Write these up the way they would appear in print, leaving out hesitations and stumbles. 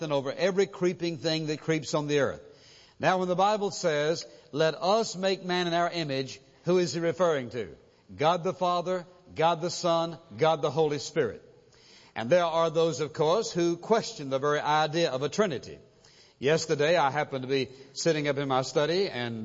over every creeping thing that creeps on the earth. Now, when the Bible says, let us make man in our image, who is he referring to? God the Father, God the Son, God the Holy Spirit. And there are those, of course, who question the very idea of a Trinity. Yesterday, I happened to be sitting up in my study, and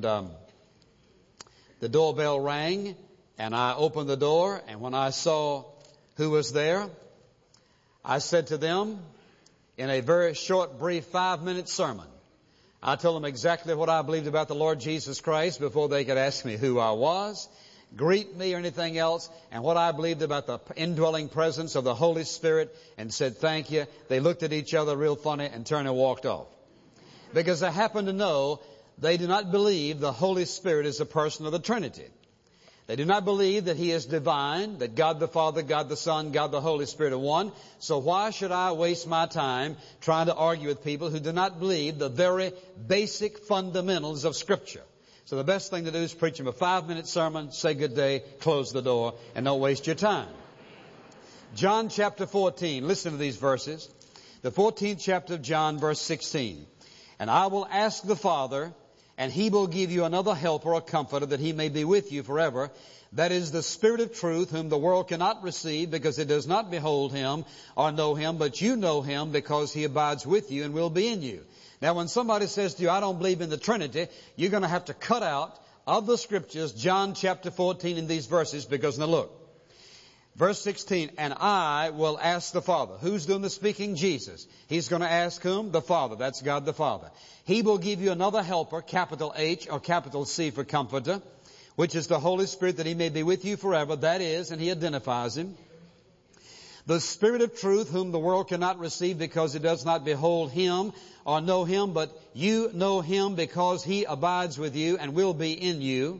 the doorbell rang, and I opened the door, and when I saw who was there, I said to them, in a very short, brief 5-minute sermon, I told them exactly what I believed about the Lord Jesus Christ before they could ask me who I was, greet me or anything else, and what I believed about the indwelling presence of the Holy Spirit, and said thank you. They looked at each other real funny and turned and walked off. Because I happen to know they do not believe the Holy Spirit is a person of the Trinity. They do not believe that He is divine, that God the Father, God the Son, God the Holy Spirit are one. So why should I waste my time trying to argue with people who do not believe the very basic fundamentals of Scripture? So the best thing to do is preach them a 5-minute sermon, say good day, close the door, and don't waste your time. John chapter 14, listen to these verses. The 14th chapter of John, verse 16. And I will ask the Father, and He will give you another helper or comforter, that He may be with you forever. That is the Spirit of truth, whom the world cannot receive, because it does not behold Him or know Him, but you know Him, because He abides with you and will be in you. Now, when somebody says to you, I don't believe in the Trinity, you're going to have to cut out of the Scriptures John chapter 14 in these verses, because now look. Verse 16, and I will ask the Father. Who's doing the speaking? Jesus. He's going to ask whom? The Father. That's God the Father. He will give you another helper, capital H or capital C for comforter, which is the Holy Spirit, that He may be with you forever. That is, and He identifies Him. The Spirit of truth, whom the world cannot receive, because it does not behold Him or know Him, but you know Him, because He abides with you and will be in you.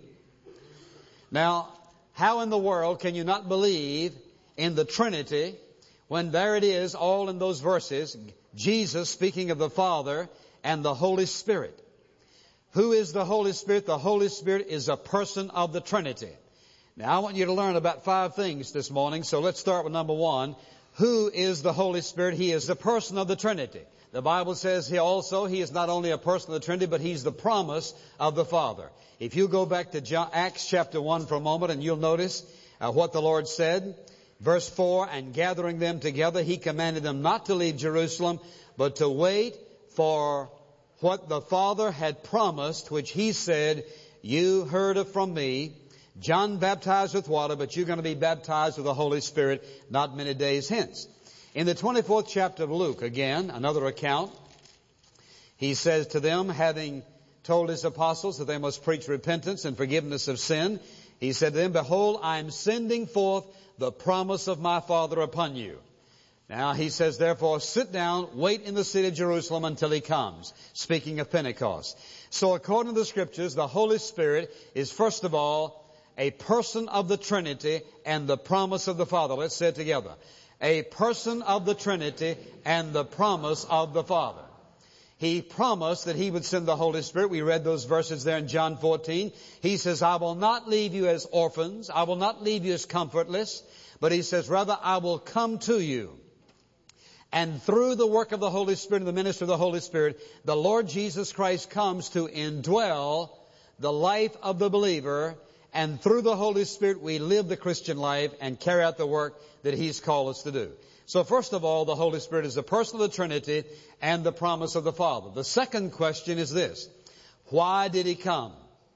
Now, how in the world can you not believe in the Trinity when there it is, all in those verses, Jesus speaking of the Father and the Holy Spirit? Who is the Holy Spirit? The Holy Spirit is a person of the Trinity. Now, I want you to learn about 5 things this morning, so let's start with number 1. Who is the Holy Spirit? He is the person of the Trinity. The Bible says He is not only a person of the Trinity, but He's the promise of the Father. If you go back to Acts chapter 1 for a moment, and you'll notice what the Lord said. Verse 4, and gathering them together, He commanded them not to leave Jerusalem, but to wait for what the Father had promised, which He said, you heard it from me. John baptized with water, but you're going to be baptized with the Holy Spirit not many days hence. In the 24th chapter of Luke, again, another account, He says to them, having told His apostles that they must preach repentance and forgiveness of sin, He said to them, behold, I am sending forth the promise of my Father upon you. Now He says, therefore, sit down, wait in the city of Jerusalem until He comes, speaking of Pentecost. So according to the Scriptures, the Holy Spirit is, first of all, a person of the Trinity and the promise of the Father. Let's say it together. A person of the Trinity and the promise of the Father. He promised that He would send the Holy Spirit. We read those verses there in John 14. He says, I will not leave you as orphans. I will not leave you as comfortless. But He says, rather, I will come to you. And through the work of the Holy Spirit and the ministry of the Holy Spirit, the Lord Jesus Christ comes to indwell the life of the believer. And through the Holy Spirit, we live the Christian life and carry out the work that He's called us to do. So first of all, the Holy Spirit is the person of the Trinity and the promise of the Father. The second question is this. Why did He come?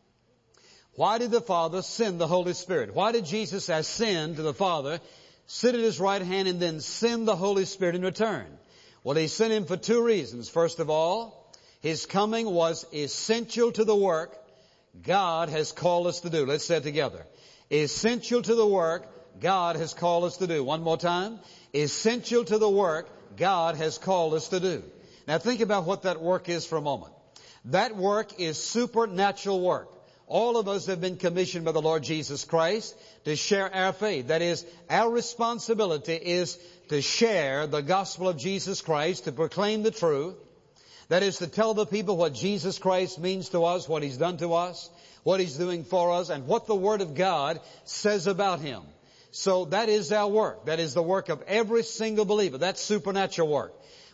Why did the Father send the Holy Spirit? Why did Jesus ascend to the Father, sit at His right hand, and then send the Holy Spirit in return? Well, He sent Him for 2 reasons. First of all, His coming was essential to the work God has called us to do. Let's say it together. Essential to the work God has called us to do. One more time. Essential to the work God has called us to do. Now think about what that work is for a moment. That work is supernatural work. All of us have been commissioned by the Lord Jesus Christ to share our faith. That is, our responsibility is to share the gospel of Jesus Christ, to proclaim the truth. That is, to tell the people what Jesus Christ means to us, what He's done to us, what He's doing for us, and what the Word of God says about Him. So that is our work. That is the work of every single believer. That's supernatural work.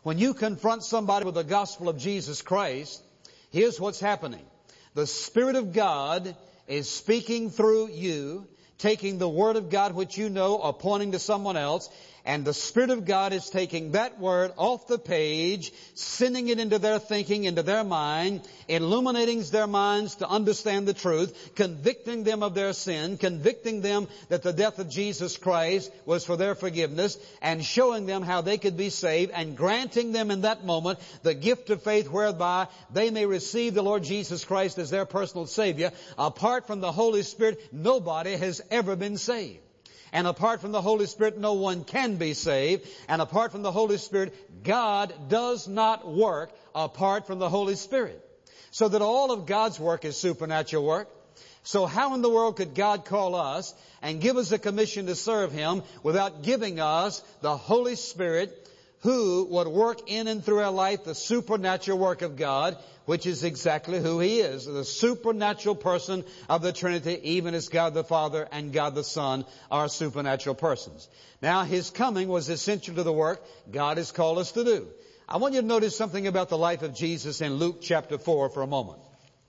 When you confront somebody with the gospel of Jesus Christ, here's what's happening. The Spirit of God is speaking through you, taking the Word of God which you know or pointing to someone else, and the Spirit of God is taking that Word off the page, sending it into their thinking, into their mind, illuminating their minds to understand the truth, convicting them of their sin, convicting them that the death of Jesus Christ was for their forgiveness, and showing them how they could be saved, and granting them in that moment the gift of faith whereby they may receive the Lord Jesus Christ as their personal Savior. Apart from the Holy Spirit, nobody has ever been saved. And apart from the Holy Spirit, no one can be saved. And apart from the Holy Spirit, God does not work apart from the Holy Spirit. So that all of God's work is supernatural work. So how in the world could God call us and give us a commission to serve Him without giving us the Holy Spirit, who would work in and through our life the supernatural work of God, which is exactly who He is, the supernatural person of the Trinity, even as God the Father and God the Son are supernatural persons. Now, His coming was essential to the work God has called us to do. I want you to notice something about the life of Jesus in Luke chapter 4 for a moment.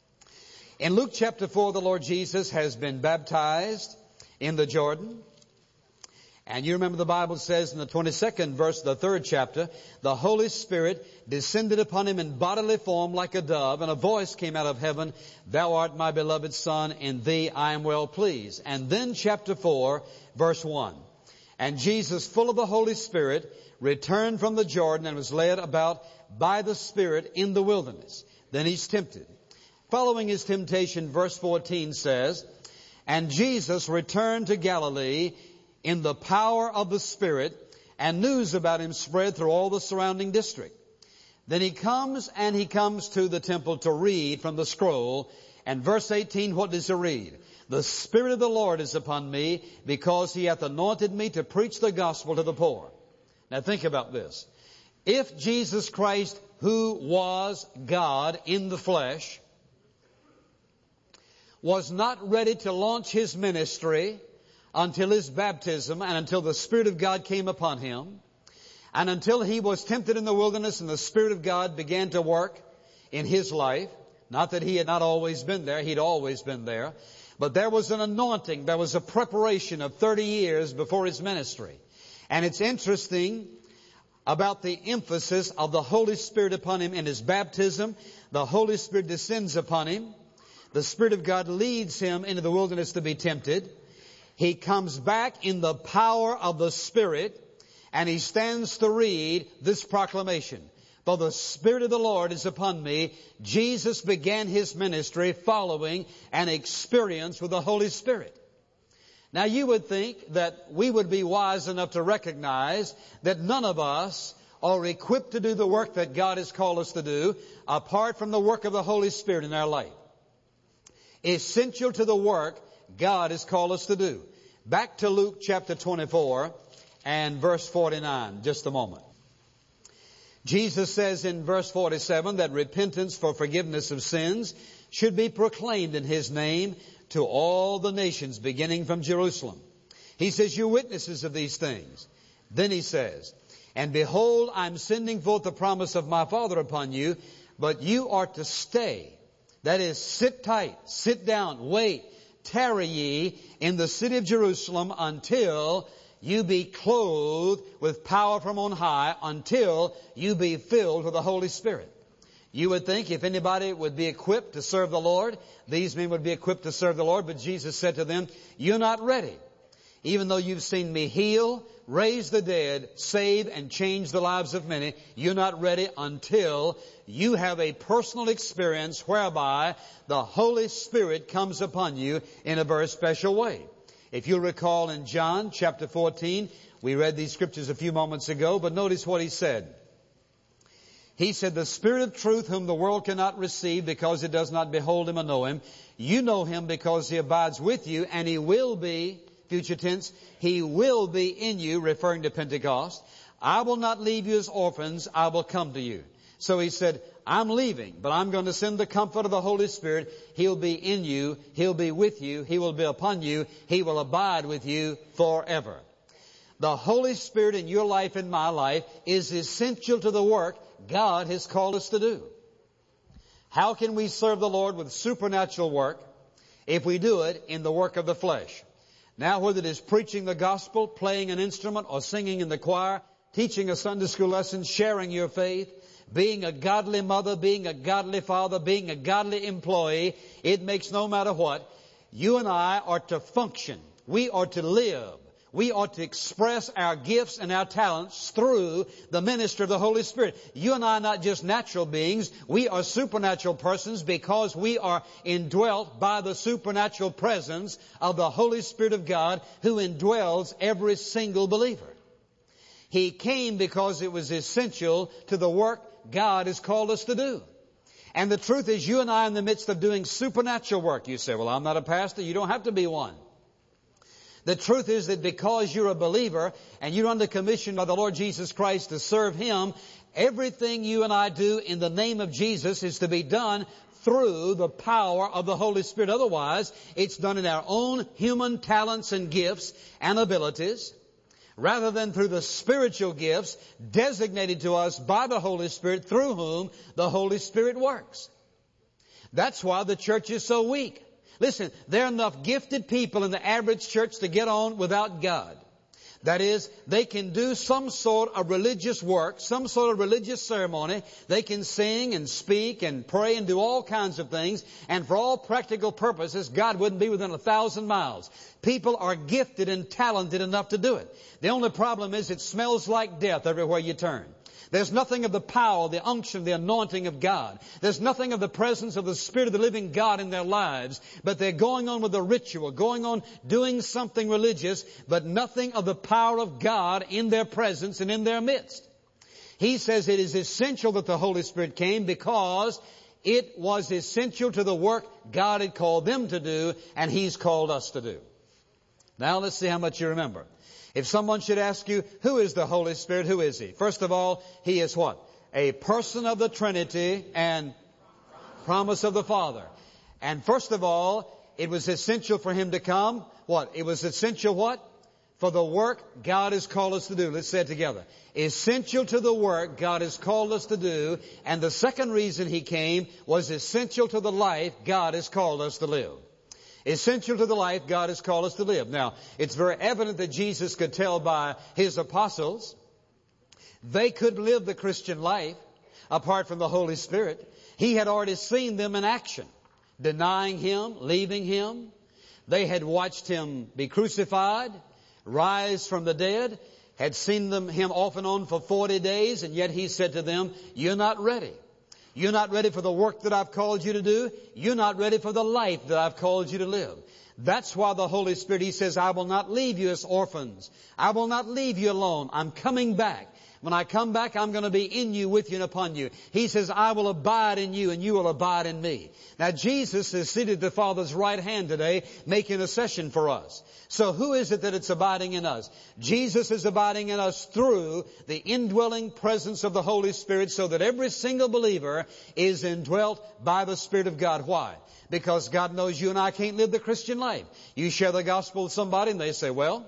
In Luke chapter 4, the Lord Jesus has been baptized in the Jordan. And you remember the Bible says in the 22nd verse of the 3rd chapter, the Holy Spirit descended upon Him in bodily form like a dove, and a voice came out of heaven, Thou art my beloved Son, in Thee I am well pleased. And then chapter 4, verse 1. And Jesus, full of the Holy Spirit, returned from the Jordan and was led about by the Spirit in the wilderness. Then He's tempted. Following His temptation, verse 14 says, And Jesus returned to Galilee in the power of the Spirit, and news about Him spread through all the surrounding district. Then He comes to the temple to read from the scroll. And verse 18, what does He read? The Spirit of the Lord is upon me, because He hath anointed me to preach the gospel to the poor. Now think about this. If Jesus Christ, who was God in the flesh, was not ready to launch His ministry until His baptism and until the Spirit of God came upon Him, and until He was tempted in the wilderness and the Spirit of God began to work in His life. Not that He had not always been there. He'd always been there. But there was an anointing. There was a preparation of 30 years before His ministry. And it's interesting about the emphasis of the Holy Spirit upon Him in His baptism. The Holy Spirit descends upon Him. The Spirit of God leads Him into the wilderness to be tempted. He comes back in the power of the Spirit, and He stands to read this proclamation. For the Spirit of the Lord is upon me. Jesus began His ministry following an experience with the Holy Spirit. Now you would think that we would be wise enough to recognize that none of us are equipped to do the work that God has called us to do apart from the work of the Holy Spirit in our life. Essential to the work God has called us to do. Back to Luke chapter 24 and verse 49, just a moment. Jesus says in verse 47 that repentance for forgiveness of sins should be proclaimed in His name to all the nations, beginning from Jerusalem. He says, you're witnesses of these things. Then He says, and behold, I'm sending forth the promise of my Father upon you, but you are to stay. That is, sit tight, sit down, wait, tarry ye in the city of Jerusalem until you be clothed with power from on high, until you be filled with the Holy Spirit. You would think if anybody would be equipped to serve the Lord, these men would be equipped to serve the Lord. But Jesus said to them, you're not ready. Even though you've seen me heal, raise the dead, save and change the lives of many, you're not ready until you have a personal experience whereby the Holy Spirit comes upon you in a very special way. If you'll recall in John chapter 14, we read these scriptures a few moments ago, but notice what He said. He said, the Spirit of truth whom the world cannot receive because it does not behold Him or know Him. You know Him because He abides with you, and He will be, future tense, He will be in you, referring to Pentecost. I will not leave you as orphans, I will come to you. So He said, I'm leaving, but I'm going to send the comfort of the Holy Spirit. He'll be in you, He'll be with you, He will be upon you, He will abide with you forever. The Holy Spirit in your life and my life is essential to the work God has called us to do. How can we serve the Lord with supernatural work if we do it in the work of the flesh? Now, whether it is preaching the gospel, playing an instrument, or singing in the choir, teaching a Sunday school lesson, sharing your faith, being a godly mother, being a godly father, being a godly employee, it makes no matter what. You and I are to function. We are to live. We ought to express our gifts and our talents through the ministry of the Holy Spirit. You and I are not just natural beings. We are supernatural persons because we are indwelt by the supernatural presence of the Holy Spirit of God who indwells every single believer. He came because it was essential to the work God has called us to do. And the truth is, you and I are in the midst of doing supernatural work. You say, well, I'm not a pastor. You don't have to be one. The truth is that because you're a believer and you're under commission by the Lord Jesus Christ to serve Him, everything you and I do in the name of Jesus is to be done through the power of the Holy Spirit. Otherwise, it's done in our own human talents and gifts and abilities, rather than through the spiritual gifts designated to us by the Holy Spirit, through whom the Holy Spirit works. That's why the church is so weak. Listen, there are enough gifted people in the average church to get on without God. That is, they can do some sort of religious work, some sort of religious ceremony. They can sing and speak and pray and do all kinds of things. And for all practical purposes, God wouldn't be within 1,000 miles. People are gifted and talented enough to do it. The only problem is it smells like death everywhere you turn. There's nothing of the power, the unction, the anointing of God. There's nothing of the presence of the Spirit of the living God in their lives. But they're going on with a ritual, going on doing something religious, but nothing of the power of God in their presence and in their midst. He says it is essential that the Holy Spirit came because it was essential to the work God had called them to do and He's called us to do. Now let's see how much you remember. If someone should ask you, who is the Holy Spirit? Who is He? First of all, He is what? A person of the Trinity and promise of the Father. And first of all, it was essential for Him to come. What? It was essential what? For the work God has called us to do. Let's say it together. Essential to the work God has called us to do. And the second reason He came was essential to the life God has called us to live. Essential to the life God has called us to live. Now, it's very evident that Jesus could tell by His apostles. They could live the Christian life apart from the Holy Spirit. He had already seen them in action, denying Him, leaving Him. They had watched Him be crucified, rise from the dead, had seen Him off and on for 40 days, and yet He said to them, you're not ready. You're not ready for the work that I've called you to do. You're not ready for the life that I've called you to live. That's why the Holy Spirit, He says, I will not leave you as orphans. I will not leave you alone. I'm coming back. When I come back, I'm going to be in you, with you, and upon you. He says, I will abide in you, and you will abide in me. Now, Jesus is seated at the Father's right hand today, making intercession for us. So who is it that it's abiding in us? Jesus is abiding in us through the indwelling presence of the Holy Spirit, so that every single believer is indwelt by the Spirit of God. Why? Because God knows you and I can't live the Christian life. You share the gospel with somebody, and they say, well,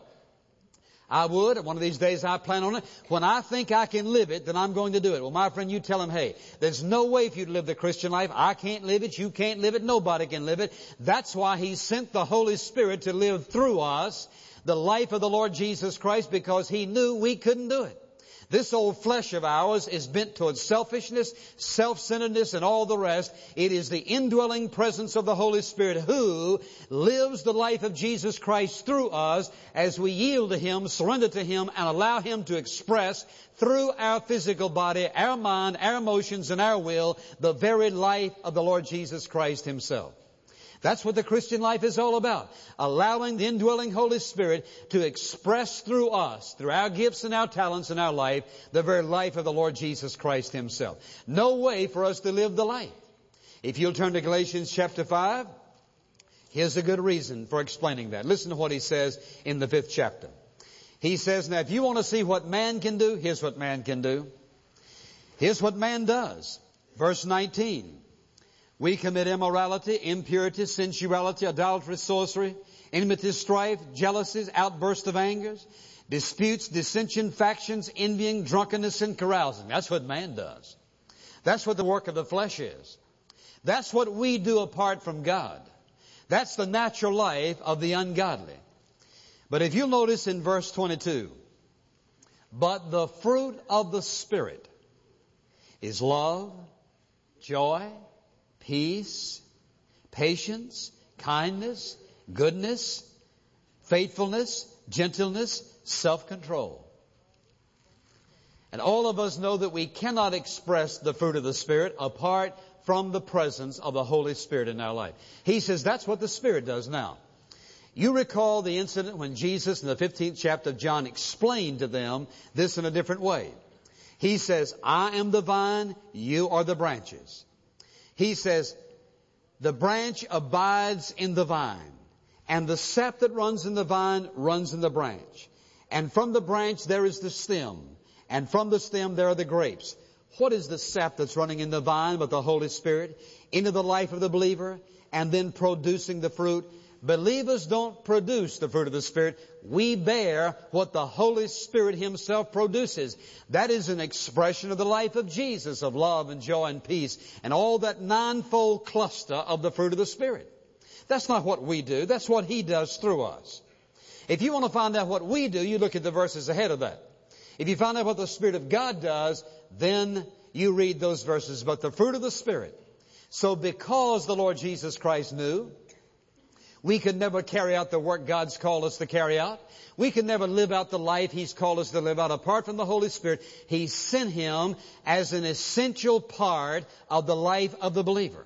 I would. One of these days I plan on it. When I think I can live it, then I'm going to do it. Well, my friend, you tell him, hey, there's no way for you to live the Christian life. I can't live it. You can't live it. Nobody can live it. That's why He sent the Holy Spirit to live through us the life of the Lord Jesus Christ, because He knew we couldn't do it. This old flesh of ours is bent towards selfishness, self-centeredness, and all the rest. It is the indwelling presence of the Holy Spirit who lives the life of Jesus Christ through us as we yield to Him, surrender to Him, and allow Him to express through our physical body, our mind, our emotions, and our will, the very life of the Lord Jesus Christ Himself. That's what the Christian life is all about. Allowing the indwelling Holy Spirit to express through us, through our gifts and our talents and our life, the very life of the Lord Jesus Christ Himself. No way for us to live the life. If you'll turn to Galatians chapter 5, here's a good reason for explaining that. Listen to what he says in the 5th chapter. He says, now if you want to see what man can do, here's what man can do. Here's what man does. Verse 19. We commit immorality, impurity, sensuality, idolatry, sorcery, enmity, strife, jealousies, outbursts of angers, Disputes, dissension, factions, envying, drunkenness, and carousing. That's what man does. That's what the work of the flesh is. That's what we do apart from God. That's the natural life of the ungodly. But if you'll notice in verse 22, but the fruit of the Spirit is love, joy, peace, patience, kindness, goodness, faithfulness, gentleness, self-control. And all of us know that we cannot express the fruit of the Spirit apart from the presence of the Holy Spirit in our life. He says that's what the Spirit does now. You recall the incident when Jesus in the 15th chapter of John explained to them this in a different way. He says, I am the vine, you are the branches. He says, the branch abides in the vine, and the sap that runs in the vine runs in the branch. And from the branch there is the stem, and from the stem there are the grapes. What is the sap that's running in the vine but the Holy Spirit into the life of the believer and then producing the fruit? Believers don't produce the fruit of the Spirit. We bear what the Holy Spirit Himself produces. That is an expression of the life of Jesus, of love and joy and peace, and all that ninefold cluster of the fruit of the Spirit. That's not what we do. That's what He does through us. If you want to find out what we do, you look at the verses ahead of that. If you find out what the Spirit of God does, then you read those verses. But the fruit of the Spirit. So because the Lord Jesus Christ knew we could never carry out the work God's called us to carry out, we could never live out the life He's called us to live out apart from the Holy Spirit, He sent Him as an essential part of the life of the believer.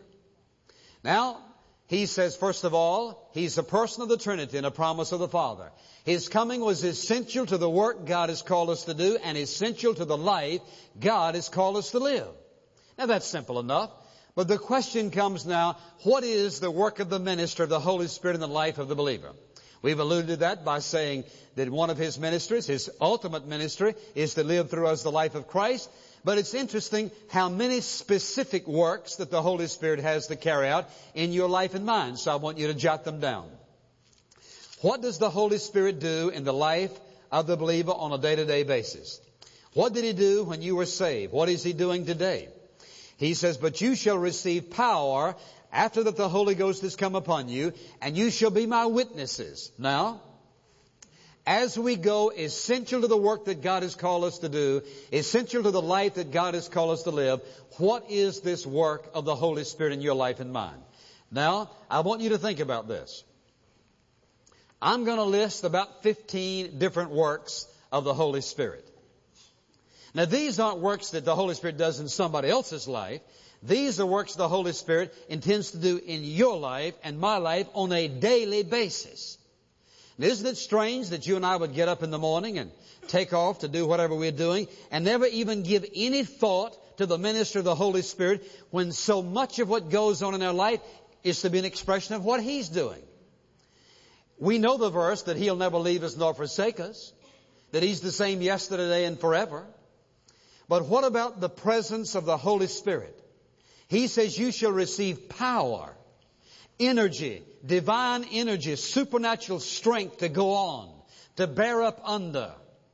Now, He says, first of all, He's a person of the Trinity and a promise of the Father. His coming was essential to the work God has called us to do and essential to the life God has called us to live. Now that's simple enough. But the question comes now, what is the work of the minister of the Holy Spirit in the life of the believer? We've alluded to that by saying that one of His ministries, His ultimate ministry, is to live through us the life of Christ. But it's interesting how many specific works that the Holy Spirit has to carry out in your life and mine. So I want you to jot them down. What does the Holy Spirit do in the life of the believer on a day-to-day basis? What did He do when you were saved? What is He doing today? He says, but you shall receive power after that the Holy Ghost has come upon you, and you shall be my witnesses. Now, as we go, essential to the work that God has called us to do, essential to the life that God has called us to live, what is this work of the Holy Spirit in your life and mine? Now, I want you to think about this. I'm going to list about 15 different works of the Holy Spirit. Now, these aren't works that the Holy Spirit does in somebody else's life. These are works the Holy Spirit intends to do in your life and my life on a daily basis. And isn't it strange that you and I would get up in the morning and take off to do whatever we're doing and never even give any thought to the minister of the Holy Spirit when so much of what goes on in our life is to be an expression of what He's doing? We know the verse that He'll never leave us nor forsake us, that He's the same yesterday, today, and forever. But what about the presence of the Holy Spirit? He says you shall receive power, energy, divine energy, supernatural strength to go on, to bear up under.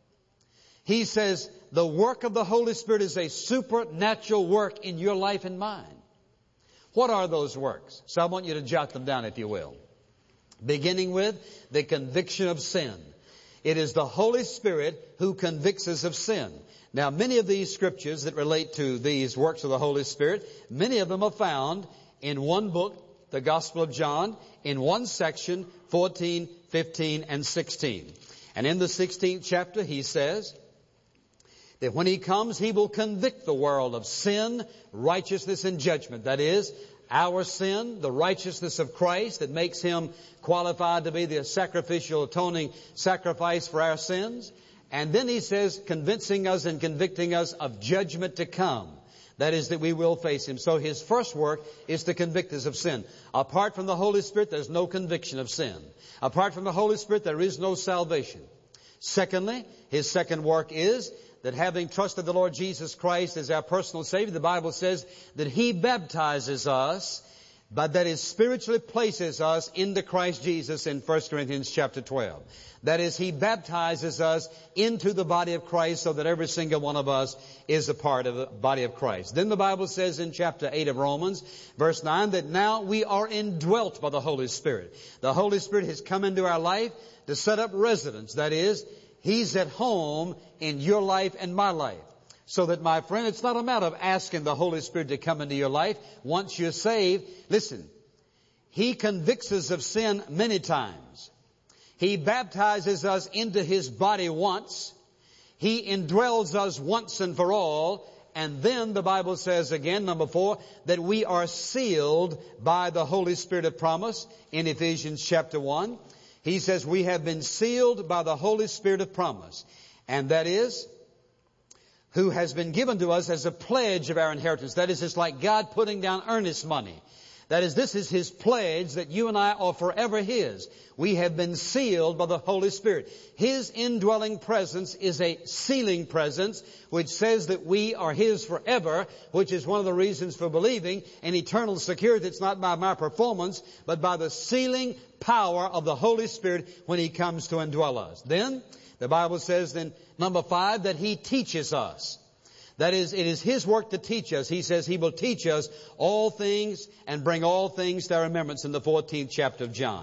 He says the work of the Holy Spirit is a supernatural work in your life and mine. What are those works? So I want you to jot them down if you will. Beginning with the conviction of sin. It is the Holy Spirit who convicts us of sin. Now, many of these scriptures that relate to these works of the Holy Spirit, many of them are found in one book, the Gospel of John, in one section, 14, 15, and 16. And in the 16th chapter, He says that when He comes, He will convict the world of sin, righteousness, and judgment. That is, our sin, the righteousness of Christ that makes Him qualified to be the sacrificial atoning sacrifice for our sins. And then He says, convincing us and convicting us of judgment to come. That is, that we will face Him. So His first work is to convict us of sin. Apart from the Holy Spirit, there's no conviction of sin. Apart from the Holy Spirit, there is no salvation. Secondly, His second work is that having trusted the Lord Jesus Christ as our personal Savior, the Bible says that He baptizes us but that is spiritually places us into Christ Jesus in 1 Corinthians chapter 12. That is, He baptizes us into the body of Christ so that every single one of us is a part of the body of Christ. Then the Bible says in chapter 8 of Romans, verse 9, that now we are indwelt by the Holy Spirit. The Holy Spirit has come into our life to set up residence. That is, He's at home in your life and my life. So that, my friend, it's not a matter of asking the Holy Spirit to come into your life. Once you're saved, listen, He convicts us of sin many times. He baptizes us into His body once. He indwells us once and for all. And then the Bible says again, number 4, that we are sealed by the Holy Spirit of promise in Ephesians chapter 1. He says we have been sealed by the Holy Spirit of promise. And that is, who has been given to us as a pledge of our inheritance. That is, it's like God putting down earnest money. That is, this is His pledge that you and I are forever His. We have been sealed by the Holy Spirit. His indwelling presence is a sealing presence which says that we are His forever, which is one of the reasons for believing in eternal security. It's not by my performance, but by the sealing power of the Holy Spirit when He comes to indwell us. Then, the Bible says in number 5 that He teaches us. That is, it is His work to teach us. He says He will teach us all things and bring all things to our remembrance in the 14th chapter of John.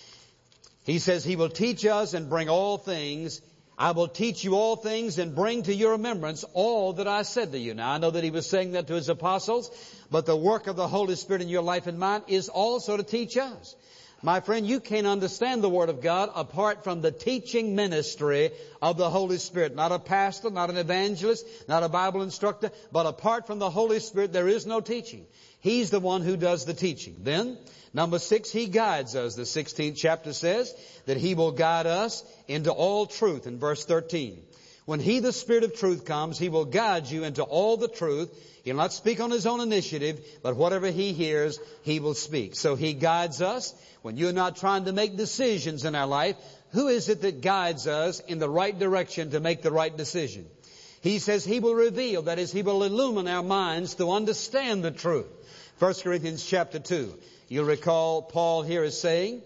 He says He will teach us and bring all things. I will teach you all things and bring to your remembrance all that I said to you. Now, I know that He was saying that to His apostles, but the work of the Holy Spirit in your life and mine is also to teach us. My friend, you can't understand the Word of God apart from the teaching ministry of the Holy Spirit. Not a pastor, not an evangelist, not a Bible instructor, but apart from the Holy Spirit, there is no teaching. He's the one who does the teaching. Then, number 6, He guides us. The 16th chapter says that He will guide us into all truth in verse 13. When He, the Spirit of truth, comes, He will guide you into all the truth. He'll not speak on His own initiative, but whatever He hears, He will speak. So He guides us. When you're not trying to make decisions in our life, who is it that guides us in the right direction to make the right decision? He says He will reveal, that is, He will illumine our minds to understand the truth. 1 Corinthians chapter 2. You'll recall Paul here is saying,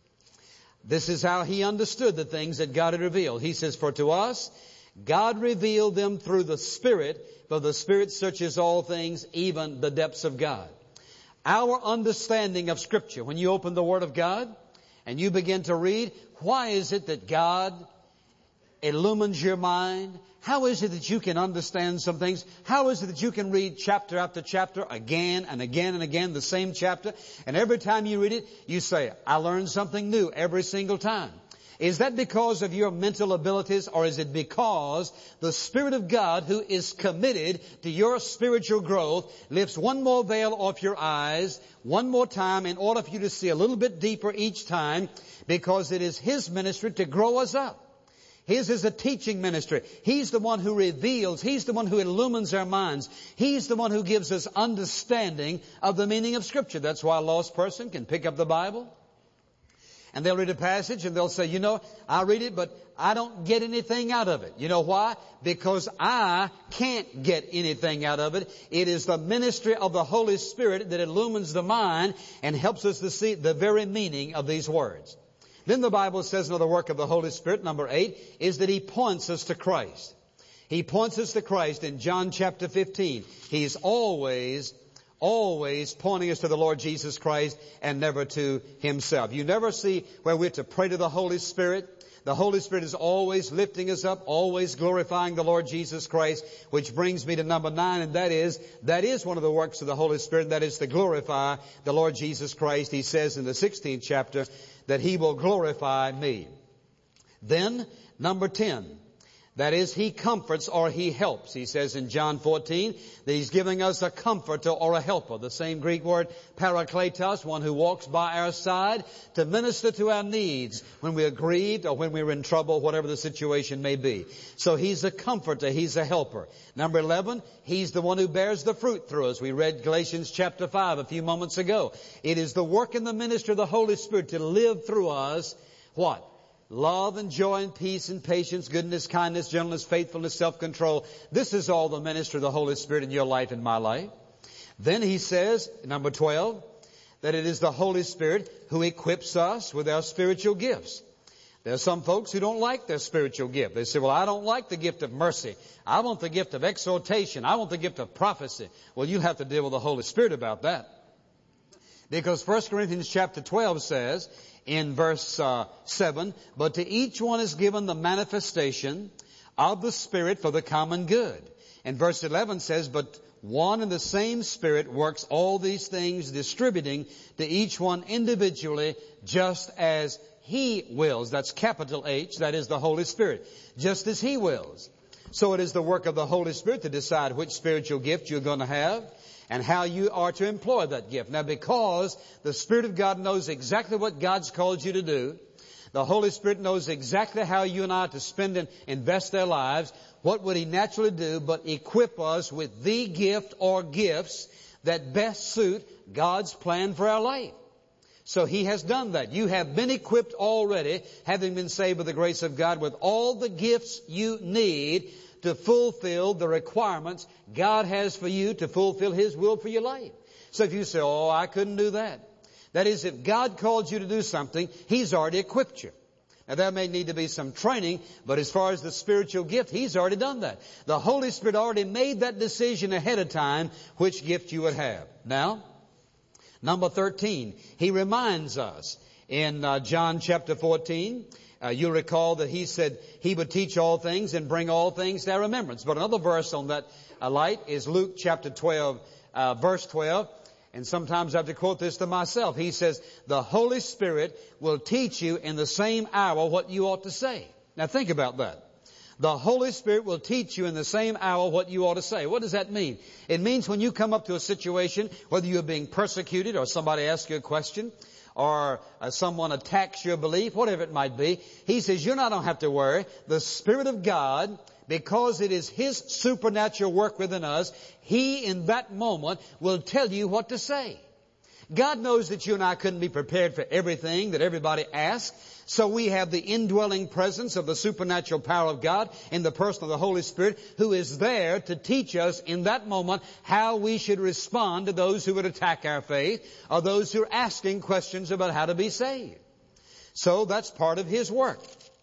this is how he understood the things that God had revealed. He says, for to us, God revealed them through the Spirit, for the Spirit searches all things, even the depths of God. Our understanding of Scripture, when you open the Word of God and you begin to read, why is it that God illumines your mind? How is it that you can understand some things? How is it that you can read chapter after chapter again and again and again, the same chapter, and every time you read it, you say, I learned something new every single time? Is that because of your mental abilities, or is it because the Spirit of God, who is committed to your spiritual growth, lifts one more veil off your eyes one more time in order for you to see a little bit deeper each time, because it is His ministry to grow us up. His is a teaching ministry. He's the one who reveals. He's the one who illumines our minds. He's the one who gives us understanding of the meaning of Scripture. That's why a lost person can pick up the Bible and they'll read a passage and they'll say, you know, I read it, but I don't get anything out of it. You know why? Because I can't get anything out of it. It is the ministry of the Holy Spirit that illumines the mind and helps us to see the very meaning of these words. Then the Bible says another work of the Holy Spirit, number 8, is that He points us to Christ. He points us to Christ in John chapter 15. He's always pointing us to the Lord Jesus Christ and never to Himself. You never see where we're to pray to the Holy Spirit. The Holy Spirit is always lifting us up, always glorifying the Lord Jesus Christ, which brings me to number 9, and that is one of the works of the Holy Spirit, and that is to glorify the Lord Jesus Christ. He says in the 16th chapter that He will glorify me. Then, number 10, that is, He comforts or He helps. He says in John 14 that He's giving us a comforter or a helper. The same Greek word, parakletos, one who walks by our side to minister to our needs when we are grieved or when we're in trouble, whatever the situation may be. So He's a comforter. He's a helper. Number 11, He's the one who bears the fruit through us. We read Galatians chapter 5 a few moments ago. It is the work in the ministry of the Holy Spirit to live through us what? Love and joy and peace and patience, goodness, kindness, gentleness, faithfulness, self-control. This is all the ministry of the Holy Spirit in your life and my life. Then He says, number 12, that it is the Holy Spirit who equips us with our spiritual gifts. There are some folks who don't like their spiritual gift. They say, well, I don't like the gift of mercy. I want the gift of exhortation. I want the gift of prophecy. Well, you'll have to deal with the Holy Spirit about that. Because 1 Corinthians chapter 12 says in verse 7, but to each one is given the manifestation of the Spirit for the common good. And verse 11 says, but one and the same Spirit works all these things, distributing to each one individually just as He wills. That's capital H, that is the Holy Spirit. Just as He wills. So it is the work of the Holy Spirit to decide which spiritual gift you're going to have and how you are to employ that gift. Now, because the Spirit of God knows exactly what God's called you to do, the Holy Spirit knows exactly how you and I are to spend and invest our lives, what would He naturally do but equip us with the gift or gifts that best suit God's plan for our life? So He has done that. You have been equipped already, having been saved by the grace of God, with all the gifts you need to fulfill the requirements God has for you to fulfill His will for your life. So if you say, oh, I couldn't do that. That is, if God called you to do something, He's already equipped you. Now, there may need to be some training, but as far as the spiritual gift, He's already done that. The Holy Spirit already made that decision ahead of time, which gift you would have. Now, number 13, He reminds us in John chapter 14, you'll recall that He said He would teach all things and bring all things to our remembrance. But another verse on that light is Luke chapter 12, verse 12. And sometimes I have to quote this to myself. He says, the Holy Spirit will teach you in the same hour what you ought to say. Now think about that. The Holy Spirit will teach you in the same hour what you ought to say. What does that mean? It means when you come up to a situation, whether you're being persecuted or somebody asks you a question, or someone attacks your belief, whatever it might be, He says, you don't have to worry. The Spirit of God, because it is His supernatural work within us, He in that moment will tell you what to say. God knows that you and I couldn't be prepared for everything that everybody asks. So we have the indwelling presence of the supernatural power of God in the person of the Holy Spirit, who is there to teach us in that moment how we should respond to those who would attack our faith or those who are asking questions about how to be saved. So that's part of His work.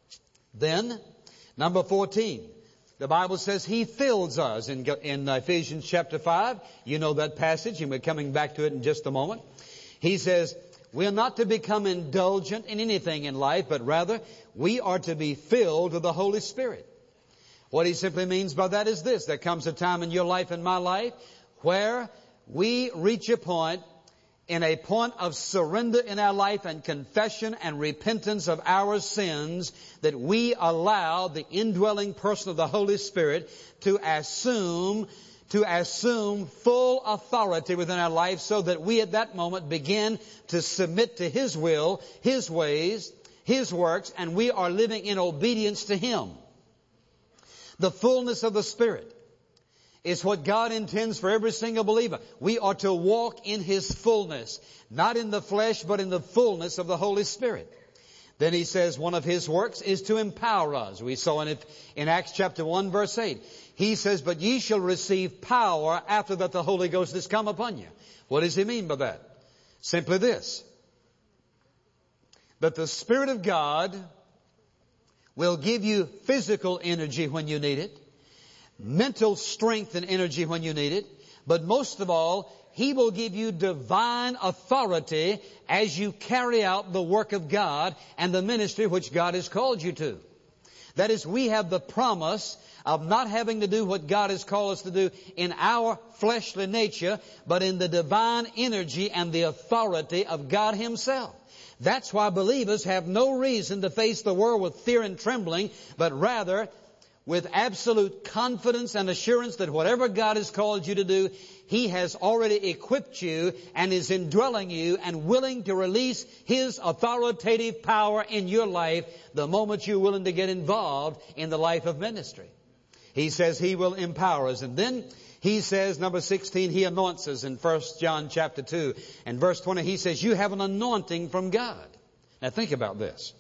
Then, number 14. The Bible says He fills us in Ephesians chapter 5. You know that passage, and we're coming back to it in just a moment. He says, we are not to become indulgent in anything in life, but rather we are to be filled with the Holy Spirit. What he simply means by that is this. There comes a time in your life and my life where we reach a point of surrender in our life and confession and repentance of our sins, that we allow the indwelling person of the Holy Spirit to assume full authority within our life, so that we at that moment begin to submit to His will, His ways, His works, and we are living in obedience to Him. The fullness of the Spirit is what God intends for every single believer. We are to walk in His fullness, not in the flesh, but in the fullness of the Holy Spirit. Then he says one of His works is to empower us. We saw in Acts chapter 1 verse 8. He says, but ye shall receive power after that the Holy Ghost has come upon you. What does he mean by that? Simply this. That the Spirit of God will give you physical energy when you need it, mental strength and energy when you need it, but most of all, He will give you divine authority as you carry out the work of God and the ministry which God has called you to. That is, we have the promise of not having to do what God has called us to do in our fleshly nature, but in the divine energy and the authority of God Himself. That's why believers have no reason to face the world with fear and trembling, but rather with absolute confidence and assurance that whatever God has called you to do, He has already equipped you and is indwelling you and willing to release His authoritative power in your life the moment you're willing to get involved in the life of ministry. He says He will empower us. And then He says, number 16, He anoints us in 1 John chapter 2. And verse 20, He says, you have an anointing from God. Now think about this.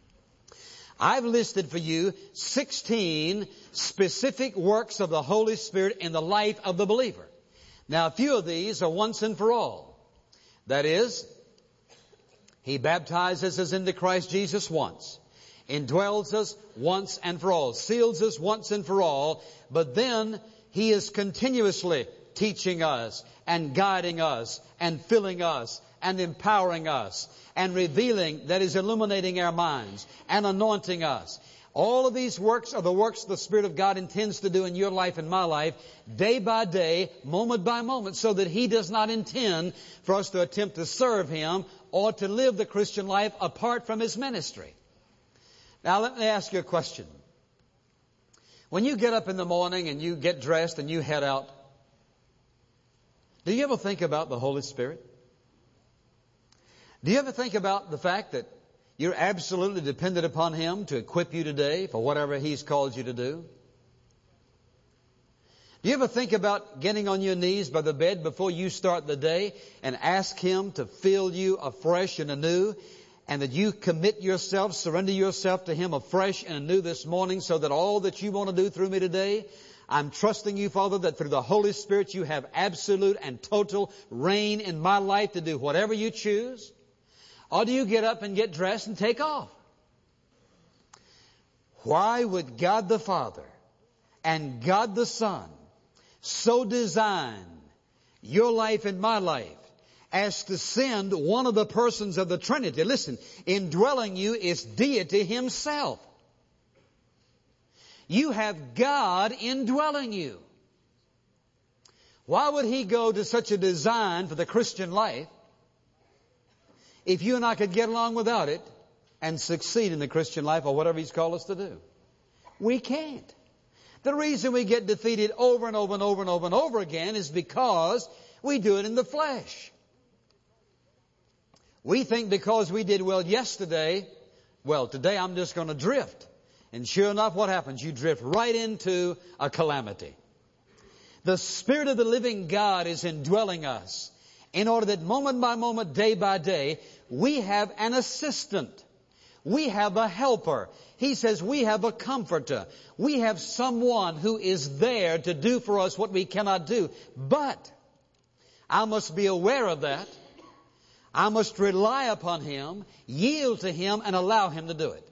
I've listed for you 16 specific works of the Holy Spirit in the life of the believer. Now, a few of these are once and for all. That is, He baptizes us into Christ Jesus once, indwells us once and for all, seals us once and for all, but then He is continuously teaching us and guiding us and filling us and empowering us and revealing, that is, illuminating our minds and anointing us. All of these works are the works the Spirit of God intends to do in your life and my life, day by day, moment by moment, so that He does not intend for us to attempt to serve Him or to live the Christian life apart from His ministry. Now let me ask you a question. When you get up in the morning and you get dressed and you head out, do you ever think about the Holy Spirit? Do you ever think about the fact that you're absolutely dependent upon Him to equip you today for whatever He's called you to do? Do you ever think about getting on your knees by the bed before you start the day and ask Him to fill you afresh and anew, and that you commit yourself, surrender yourself to Him afresh and anew this morning, so that all that you want to do through me today, I'm trusting you, Father, that through the Holy Spirit you have absolute and total reign in my life to do whatever you choose? Or do you get up and get dressed and take off? Why would God the Father and God the Son so design your life and my life as to send one of the persons of the Trinity? Listen, indwelling you is deity Himself. You have God indwelling you. Why would He go to such a design for the Christian life if you and I could get along without it and succeed in the Christian life or whatever He's called us to do? We can't. The reason we get defeated over and over and over and over and over again is because we do it in the flesh. We think because we did well yesterday, well, today I'm just going to drift. And sure enough, what happens? You drift right into a calamity. The Spirit of the living God is indwelling us in order that moment by moment, day by day, we have an assistant. We have a helper. He says we have a comforter. We have someone who is there to do for us what we cannot do. But I must be aware of that. I must rely upon Him, yield to Him, and allow Him to do it.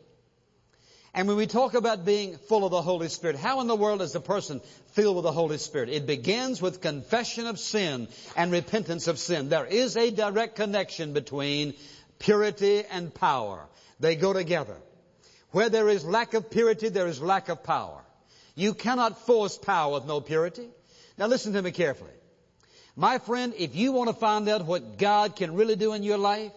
And when we talk about being full of the Holy Spirit, how in the world is a person filled with the Holy Spirit? It begins with confession of sin and repentance of sin. There is a direct connection between purity and power. They go together. Where there is lack of purity, there is lack of power. You cannot force power with no purity. Now listen to me carefully. My friend, if you want to find out what God can really do in your life,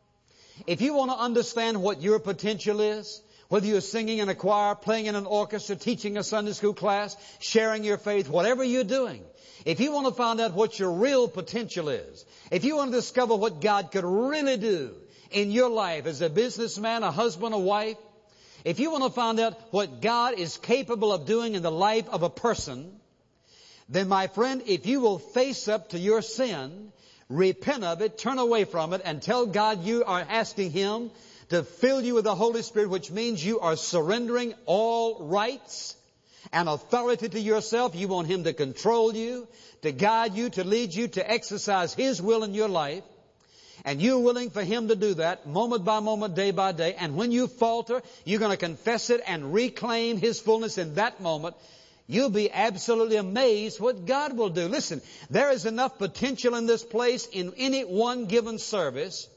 if you want to understand what your potential is, whether you're singing in a choir, playing in an orchestra, teaching a Sunday school class, sharing your faith, whatever you're doing, if you want to find out what your real potential is, if you want to discover what God could really do in your life as a businessman, a husband, a wife, if you want to find out what God is capable of doing in the life of a person, then my friend, if you will face up to your sin, repent of it, turn away from it, and tell God you are asking Him to fill you with the Holy Spirit, which means you are surrendering all rights and authority to yourself. You want Him to control you, to guide you, to lead you, to exercise His will in your life. And you're willing for Him to do that moment by moment, day by day. And when you falter, you're going to confess it and reclaim His fullness in that moment. You'll be absolutely amazed what God will do. Listen, there is enough potential in this place in any one given service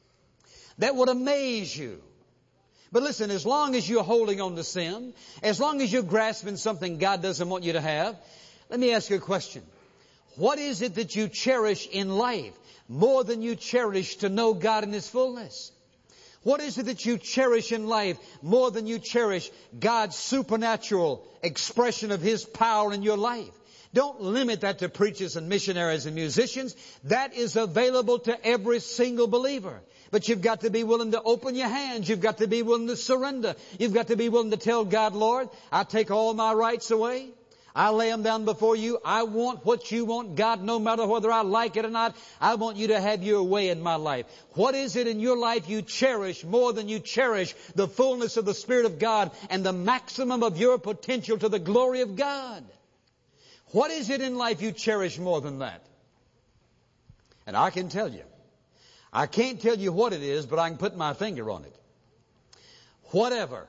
that would amaze you. But listen, as long as you're holding on to sin, as long as you're grasping something God doesn't want you to have, let me ask you a question. What is it that you cherish in life more than you cherish to know God in His fullness? What is it that you cherish in life more than you cherish God's supernatural expression of His power in your life? Don't limit that to preachers and missionaries and musicians. That is available to every single believer. But you've got to be willing to open your hands. You've got to be willing to surrender. You've got to be willing to tell God, Lord, I take all my rights away. I lay them down before you. I want what you want, God, no matter whether I like it or not. I want you to have your way in my life. What is it in your life you cherish more than you cherish the fullness of the Spirit of God and the maximum of your potential to the glory of God? What is it in life you cherish more than that? And I can tell you, I can't tell you what it is, but I can put my finger on it. Whatever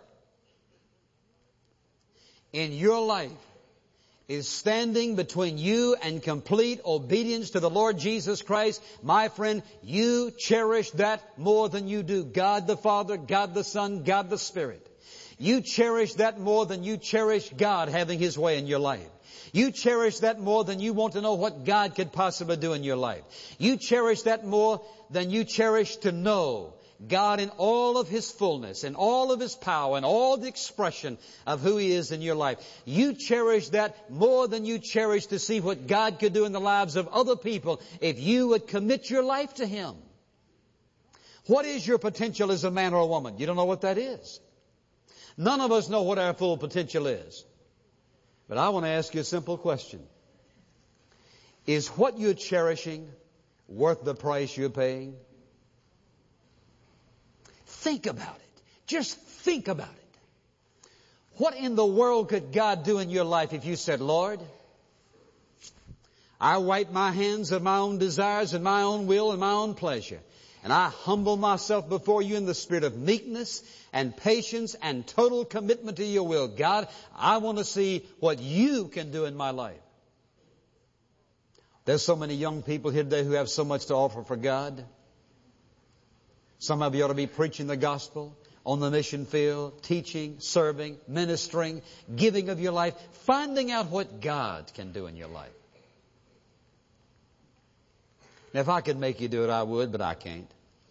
in your life is standing between you and complete obedience to the Lord Jesus Christ, my friend, you cherish that more than you do God the Father, God the Son, God the Spirit. You cherish that more than you cherish God having His way in your life. You cherish that more than you want to know what God could possibly do in your life. You cherish that more than you cherish to know God in all of His fullness and all of His power and all the expression of who He is in your life. You cherish that more than you cherish to see what God could do in the lives of other people if you would commit your life to Him. What is your potential as a man or a woman? You don't know what that is. None of us know what our full potential is. But I want to ask you a simple question. Is what you're cherishing worth the price you're paying? Think about it. Just think about it. What in the world could God do in your life if you said, Lord, I wipe my hands of my own desires and my own will and my own pleasure, and I humble myself before you in the spirit of meekness and patience and total commitment to your will. God, I want to see what you can do in my life. There's so many young people here today who have so much to offer for God. Some of you ought to be preaching the gospel on the mission field, teaching, serving, ministering, giving of your life, finding out what God can do in your life. Now, if I could make you do it, I would, but I can't.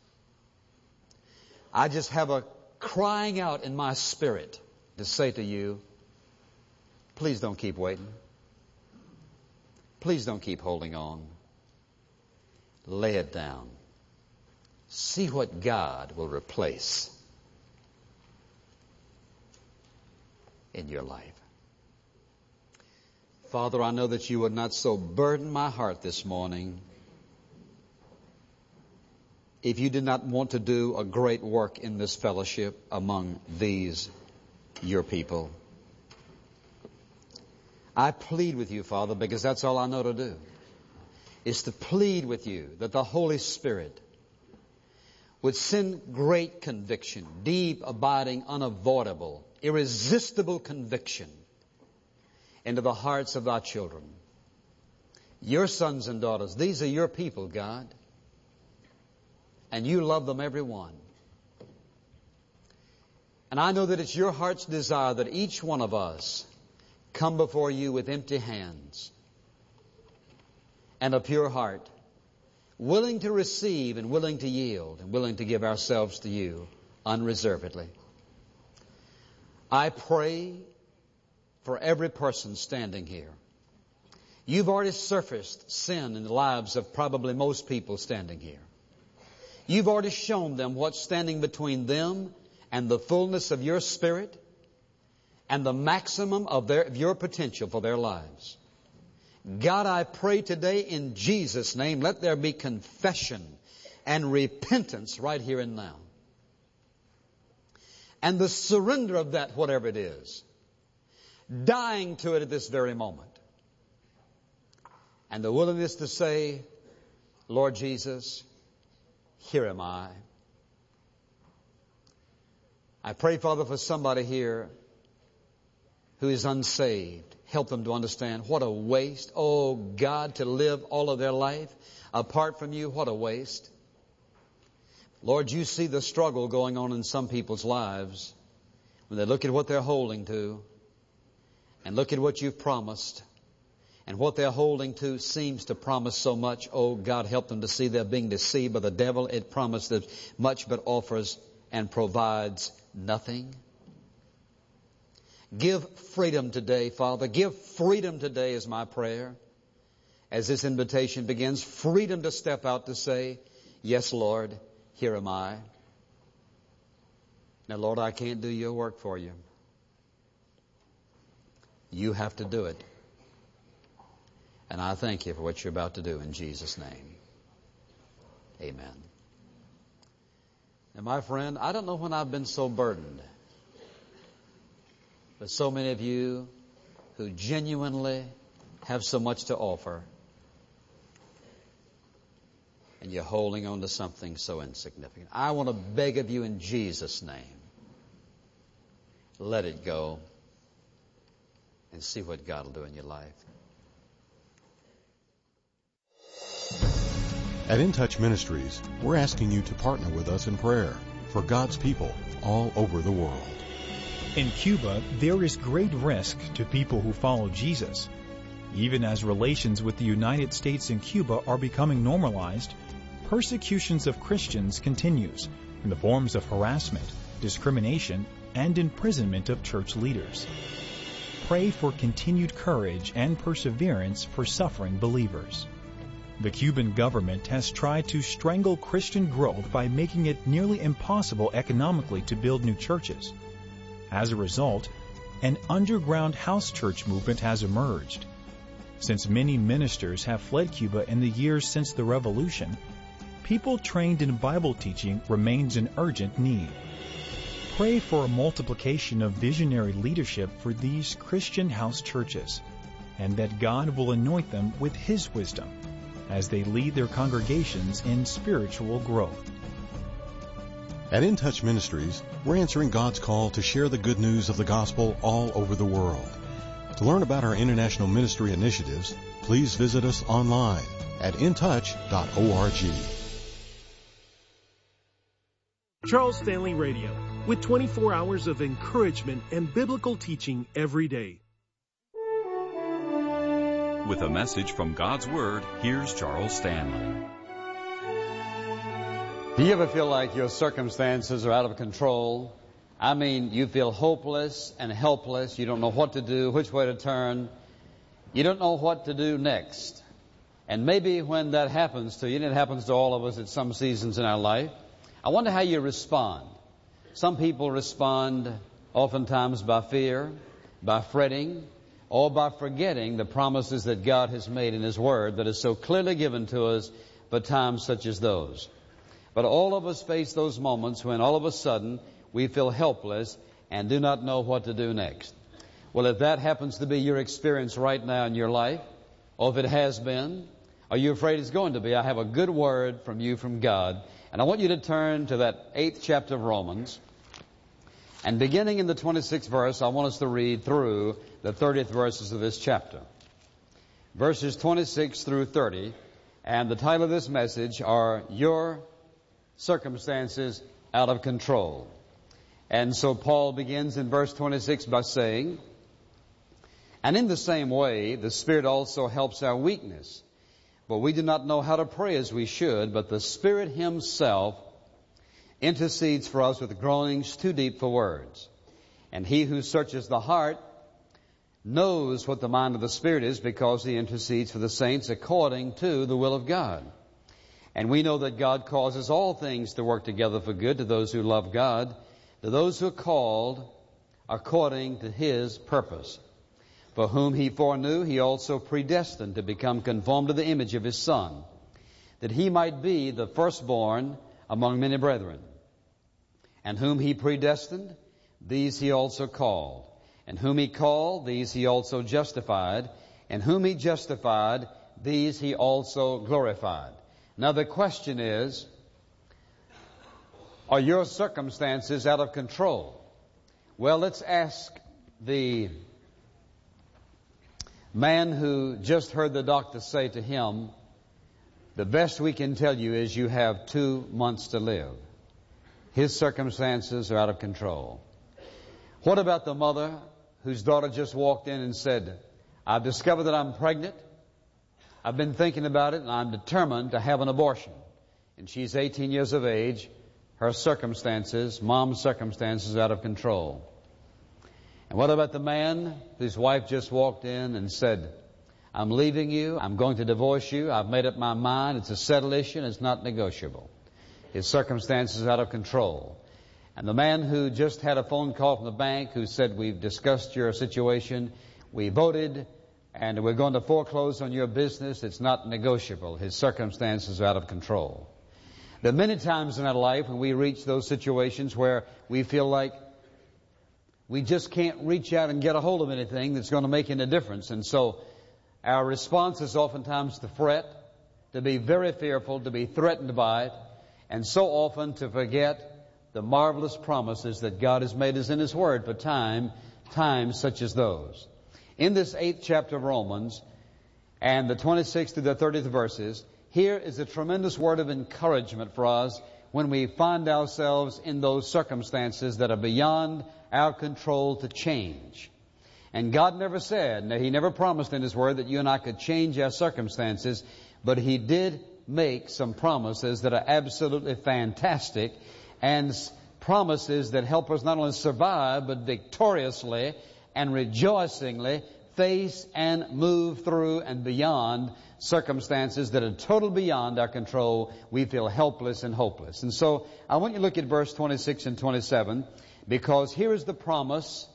I just have a crying out in my spirit to say to you, please don't keep waiting. Please don't keep holding on. Lay it down. See what God will replace in your life. Father, I know that you would not so burden my heart this morning if you did not want to do a great work in this fellowship among these, your people. I plead with you, Father, because that's all I know to do, is to plead with you that the Holy Spirit would send great conviction, deep, abiding, unavoidable, irresistible conviction into the hearts of thy children. Your sons and daughters, these are your people, God. And you love them, every one. And I know that it's your heart's desire that each one of us come before you with empty hands and a pure heart, willing to receive and willing to yield and willing to give ourselves to you unreservedly. I pray for every person standing here. You've already surfaced sin in the lives of probably most people standing here. You've already shown them what's standing between them and the fullness of your Spirit and the maximum of your potential for their lives. God, I pray today in Jesus' name, let there be confession and repentance right here and now. And the surrender of that, whatever it is, dying to it at this very moment. And the willingness to say, Lord Jesus, here am I. I pray, Father, for somebody here who is unsaved. Help them to understand what a waste. Oh, God, to live all of their life apart from you, what a waste. Lord, you see the struggle going on in some people's lives when they look at what they're holding to and look at what you've promised. And what they're holding to seems to promise so much. Oh, God, help them to see they're being deceived by the devil. It promises much but offers and provides nothing. Give freedom today, Father. Give freedom today is my prayer. As this invitation begins, freedom to step out to say, yes, Lord, here am I. Now, Lord, I can't do your work for you. You have to do it. And I thank you for what you're about to do in Jesus' name. Amen. And my friend, I don't know when I've been so burdened. But so many of you who genuinely have so much to offer. and you're holding on to something so insignificant. I want to beg of you in Jesus' name, let it go and see what God will do in your life. At In Touch Ministries, we're asking you to partner with us in prayer for God's people all over the world. In Cuba, there is great risk to people who follow Jesus. Even as relations with the United States and Cuba are becoming normalized, persecutions of Christians continues in the forms of harassment, discrimination, and imprisonment of church leaders. Pray for continued courage and perseverance for suffering believers. The Cuban government has tried to strangle Christian growth by making it nearly impossible economically to build new churches. As a result, an underground house church movement has emerged. Since many ministers have fled Cuba in the years since the revolution, people trained in Bible teaching remains an urgent need. Pray for a multiplication of visionary leadership for these Christian house churches, and that God will anoint them with His wisdom as they lead their congregations in spiritual growth. At In Touch Ministries, we're answering God's call to share the good news of the gospel all over the world. To learn about our international ministry initiatives, please visit us online at intouch.org. Charles Stanley Radio, with 24 hours of encouragement and biblical teaching every day. With a message from God's Word, here's Charles Stanley. Do you ever feel like your circumstances are out of control? I mean, you feel hopeless and helpless. You don't know what to do, which way to turn. You don't know what to do next. And maybe when that happens to you, and it happens to all of us at some seasons in our life, I wonder how you respond. Some people respond oftentimes by fear, by fretting, or by forgetting the promises that God has made in His Word that is so clearly given to us for times such as those. But all of us face those moments when all of a sudden we feel helpless and do not know what to do next. Well, if that happens to be your experience right now in your life, or if it has been, are you afraid it's going to be? I have a good word from you from God. And I want you to turn to that 8th chapter of Romans. And beginning in the 26th verse, I want us to read through the 30th verses of this chapter. Verses 26 through 30. And the title of this message are Your Circumstances Out of Control. And so Paul begins in verse 26 by saying, and in the same way, the Spirit also helps our weakness. But we do not know how to pray as we should, but the Spirit Himself intercedes for us with groanings too deep for words. And He who searches the heart knows what the mind of the Spirit is, because He intercedes for the saints according to the will of God. And we know that God causes all things to work together for good to those who love God, to those who are called according to His purpose. For whom He foreknew, He also predestined to become conformed to the image of His Son, that He might be the firstborn among many brethren. And whom He predestined, these He also called. And whom He called, these He also justified. And whom He justified, these He also glorified. Now the question is, are your circumstances out of control? Well, let's ask the man who just heard the doctor say to him, the best we can tell you is you have 2 months to live. His circumstances are out of control. What about the mother whose daughter just walked in and said, I've discovered that I'm pregnant. I've been thinking about it, and I'm determined to have an abortion. And she's 18 years of age. Her circumstances, mom's circumstances, are out of control. And what about the man whose wife just walked in and said, I'm leaving you, I'm going to divorce you, I've made up my mind, it's a settled issue, and it's not negotiable. His circumstances are out of control. And the man who just had a phone call from the bank who said, we've discussed your situation, we voted, and we're going to foreclose on your business, it's not negotiable. His circumstances are out of control. There are many times in our life when we reach those situations where we feel like we just can't reach out and get a hold of anything that's going to make any difference. And so our response is oftentimes to fret, to be very fearful, to be threatened by it, and so often to forget the marvelous promises that God has made us in His Word for times such as those. In this 8th chapter of Romans, and the 26th to the 30th verses, here is a tremendous word of encouragement for us when we find ourselves in those circumstances that are beyond our control to change. And God never said, He never promised in His Word that you and I could change our circumstances, but He did make some promises that are absolutely fantastic, and promises that help us not only survive, but victoriously and rejoicingly face and move through and beyond circumstances that are totally beyond our control. We feel helpless and hopeless. And so I want you to look at verse 26 and 27, because here is the promise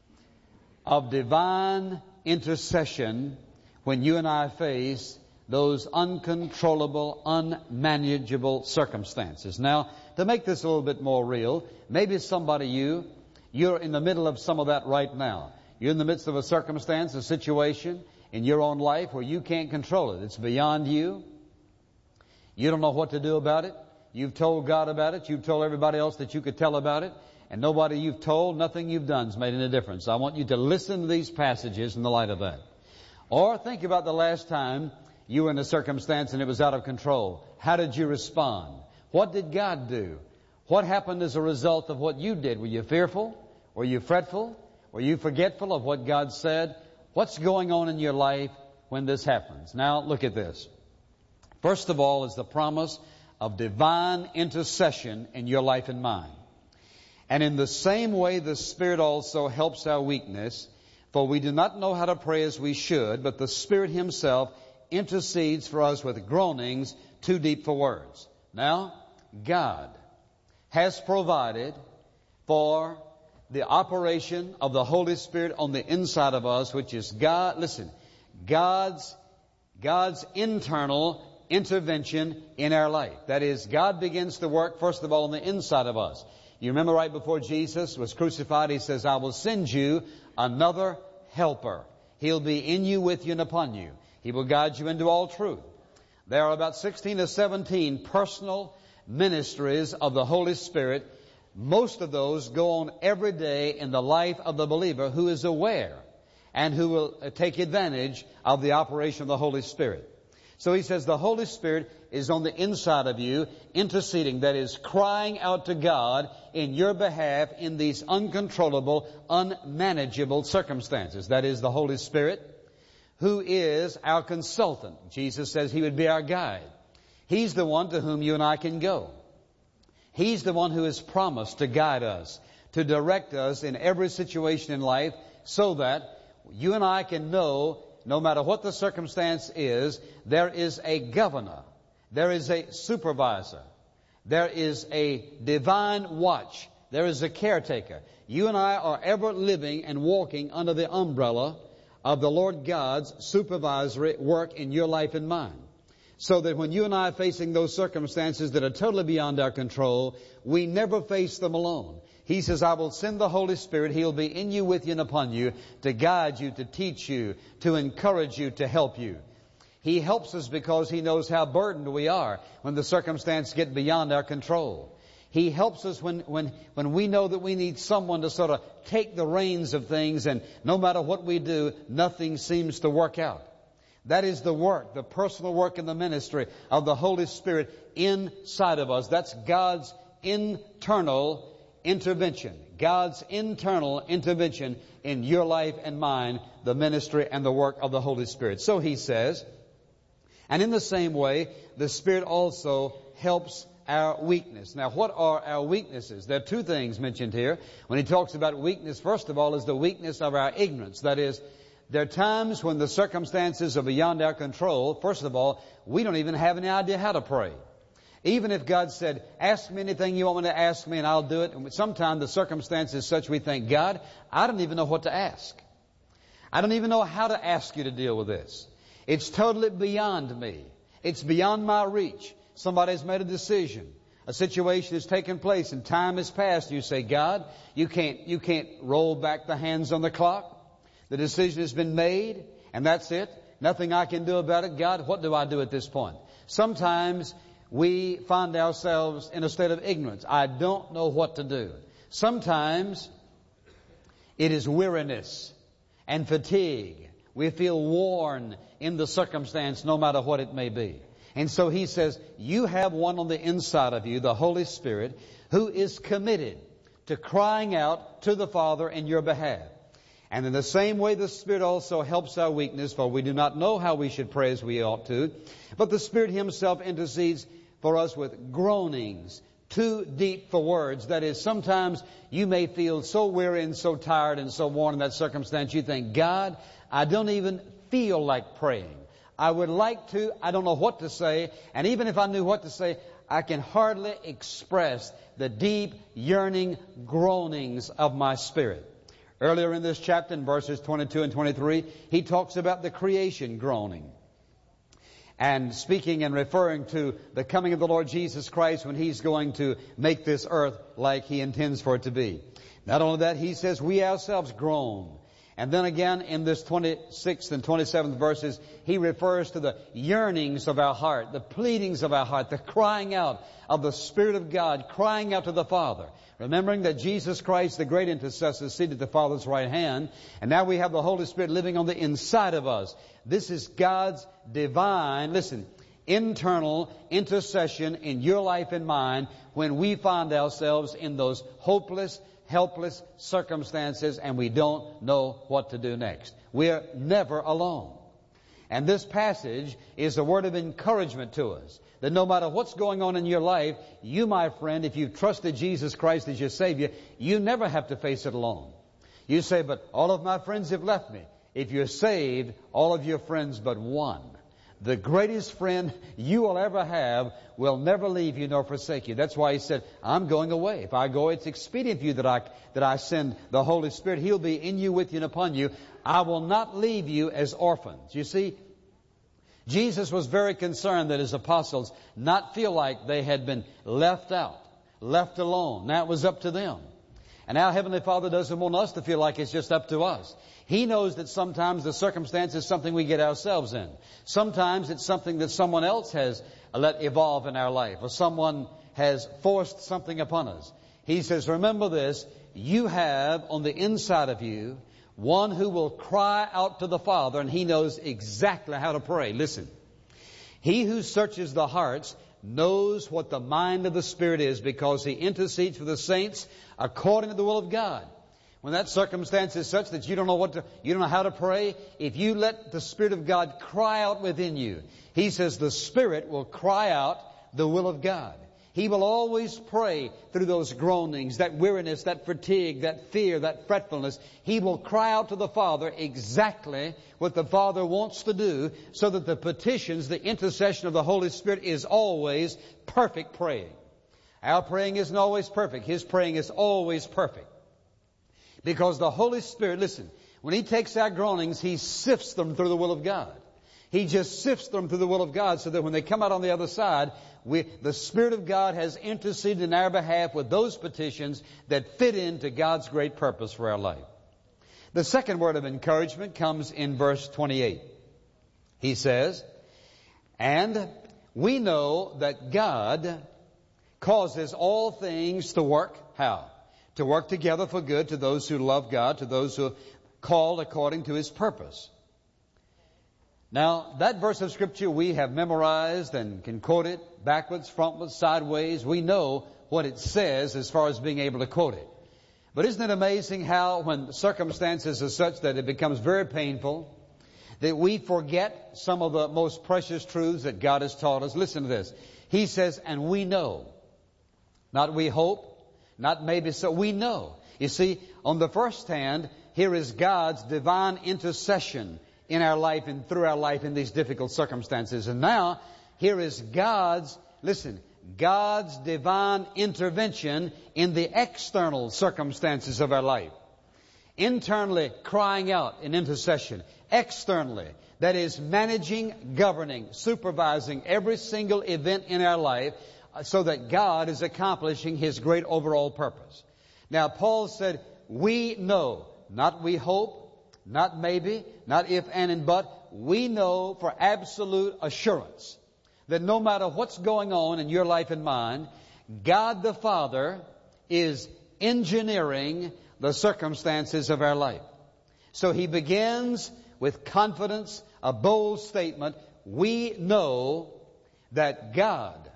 of divine intercession when you and I face those uncontrollable, unmanageable circumstances. Now, to make this a little bit more real, maybe you're in the middle of some of that right now. You're in the midst of a circumstance, a situation in your own life where you can't control it. It's beyond you. You don't know what to do about it. You've told God about it. You've told everybody else that you could tell about it. And nobody you've told, nothing you've done has made any difference. I want you to listen to these passages in the light of that. Or think about the last time you were in a circumstance and it was out of control. How did you respond? What did God do? What happened as a result of what you did? Were you fearful? Were you fretful? Were you forgetful of what God said? What's going on in your life when this happens? Now, look at this. First of all is the promise of divine intercession in your life and mine. And in the same way, the Spirit also helps our weakness, for we do not know how to pray as we should, but the Spirit Himself intercedes for us with groanings too deep for words. Now, God has provided for the operation of the Holy Spirit on the inside of us, which is God's internal intervention in our life. That is, God begins to work, first of all, on the inside of us. You remember right before Jesus was crucified, He says, I will send you another helper. He'll be in you, with you, and upon you. He will guide you into all truth. There are about 16 or 17 personal ministries of the Holy Spirit. Most of those go on every day in the life of the believer who is aware and who will take advantage of the operation of the Holy Spirit. So he says the Holy Spirit is on the inside of you, interceding, that is, crying out to God in your behalf in these uncontrollable, unmanageable circumstances. That is the Holy Spirit, who is our consultant. Jesus says He would be our guide. He's the one to whom you and I can go. He's the one who has promised to guide us, to direct us in every situation in life, so that you and I can know, no matter what the circumstance is, there is a governor, there is a supervisor, there is a divine watch, there is a caretaker. You and I are ever living and walking under the umbrella of the Lord God's supervisory work in your life and mine. So that when you and I are facing those circumstances that are totally beyond our control, we never face them alone. He says, I will send the Holy Spirit. He'll be in you, with you, and upon you, to guide you, to teach you, to encourage you, to help you. He helps us because He knows how burdened we are when the circumstances get beyond our control. He helps us when we know that we need someone to sort of take the reins of things, and no matter what we do, nothing seems to work out. That is the work, the personal work in the ministry of the Holy Spirit inside of us. That's God's internal intervention. God's internal intervention in your life and mine, the ministry and the work of the Holy Spirit. So He says, and in the same way, the Spirit also helps our weakness. Now, what are our weaknesses? There are two things mentioned here. When He talks about weakness, first of all, is the weakness of our ignorance. That is, there are times when the circumstances are beyond our control. First of all, we don't even have any idea how to pray. Even if God said, ask me anything you want me to ask me and I'll do it. And sometimes the circumstance is such we think, God, I don't even know what to ask. I don't even know how to ask you to deal with this. It's totally beyond me. It's beyond my reach. Somebody's made a decision. A situation has taken place and time has passed. You say, God, you can't roll back the hands on the clock. The decision has been made, and that's it. Nothing I can do about it. God, what do I do at this point? Sometimes we find ourselves in a state of ignorance. I don't know what to do. Sometimes it is weariness and fatigue. We feel worn in the circumstance, no matter what it may be. And so he says, you have one on the inside of you, the Holy Spirit, who is committed to crying out to the Father in your behalf. And in the same way, the Spirit also helps our weakness, for we do not know how we should pray as we ought to. But the Spirit Himself intercedes for us with groanings too deep for words. That is, sometimes you may feel so weary and so tired and so worn in that circumstance, you think, God, I don't even feel like praying. I would like to, I don't know what to say, and even if I knew what to say, I can hardly express the deep, yearning groanings of my spirit. Earlier in this chapter, in verses 22 and 23, he talks about the creation groaning. And speaking and referring to the coming of the Lord Jesus Christ when He's going to make this earth like He intends for it to be. Not only that, he says, we ourselves groan. And then again, in this 26th and 27th verses, he refers to the yearnings of our heart, the pleadings of our heart, the crying out of the Spirit of God, crying out to the Father. Remembering that Jesus Christ, the great intercessor, is seated at the Father's right hand, and now we have the Holy Spirit living on the inside of us. This is God's divine, internal intercession in your life and mine when we find ourselves in those hopeless, helpless circumstances and we don't know what to do next. We're never alone. And this passage is a word of encouragement to us, that no matter what's going on in your life, you, my friend, if you've trusted Jesus Christ as your Savior, you never have to face it alone. You say, but all of my friends have left me. If you're saved, all of your friends but one, the greatest friend you will ever have, will never leave you nor forsake you. That's why He said, I'm going away. If I go, it's expedient for you that I send the Holy Spirit. He'll be in you, with you, and upon you. I will not leave you as orphans. You see, Jesus was very concerned that His apostles not feel like they had been left out, left alone. Now it was up to them. And our Heavenly Father doesn't want us to feel like it's just up to us. He knows that sometimes the circumstance is something we get ourselves in. Sometimes it's something that someone else has let evolve in our life, or someone has forced something upon us. He says, remember this, you have on the inside of you one who will cry out to the Father, and He knows exactly how to pray. Listen, He who searches the hearts knows what the mind of the Spirit is, because He intercedes for the saints according to the will of God. When that circumstance is such that you don't know how to pray, if you let the Spirit of God cry out within you, He says the Spirit will cry out the will of God. He will always pray through those groanings, that weariness, that fatigue, that fear, that fretfulness. He will cry out to the Father exactly what the Father wants to do, so that the petitions, the intercession of the Holy Spirit is always perfect praying. Our praying isn't always perfect. His praying is always perfect. Because the Holy Spirit, listen, when He takes our groanings, He sifts them through the will of God. He just sifts them through the will of God, so that when they come out on the other side, the Spirit of God has interceded in our behalf with those petitions that fit into God's great purpose for our life. The second word of encouragement comes in verse 28. He says, and we know that God causes all things to work, how? To work together for good to those who love God, to those who are called according to His purpose. Now, that verse of Scripture we have memorized and can quote it backwards, frontwards, sideways. We know what it says as far as being able to quote it. But isn't it amazing how when circumstances are such that it becomes very painful, that we forget some of the most precious truths that God has taught us? Listen to this. He says, and we know. Not we hope. Not maybe so. We know. You see, on the first hand, here is God's divine intercession in our life and through our life in these difficult circumstances. And now, here is God's divine intervention in the external circumstances of our life. Internally, crying out in intercession. Externally, that is managing, governing, supervising every single event in our life, so that God is accomplishing His great overall purpose. Now, Paul said, we know, not we hope, not maybe, not if and but, we know for absolute assurance that no matter what's going on in your life and mine, God the Father is engineering the circumstances of our life. So he begins with confidence, a bold statement. We know that God